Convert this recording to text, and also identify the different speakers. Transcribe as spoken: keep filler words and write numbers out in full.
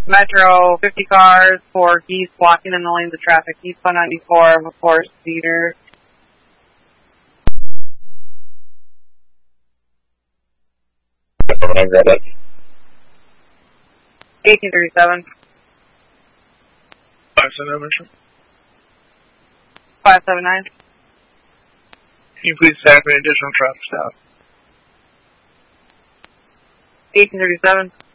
Speaker 1: Metro, fifty cars, four geese blocking in the lanes of traffic. East one ninety-four, of course, speeder. eighteen thirty-seven.
Speaker 2: five seven nine, Metro.
Speaker 1: five seven nine.
Speaker 2: Can you please staff an additional traffic stop?
Speaker 1: eighteen thirty-seven.